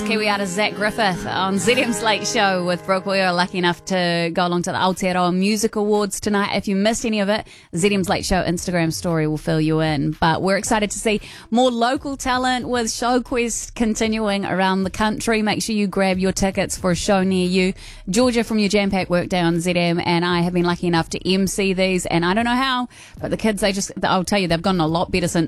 Kiwi artist Zach Griffith on ZM's Late Show with Brooke. We are lucky enough to go along to the Aotearoa Music Awards tonight. If you missed any of it, ZM's Late Show Instagram story will fill you in. But we're excited to see more local talent with Show Quest continuing around the country. Make sure you grab your tickets for a show near you. Georgia from your Jam Pack Workday on ZM and I have been lucky enough to MC these, and I don't know how, but the kids, I'll tell you, they've gotten a lot better since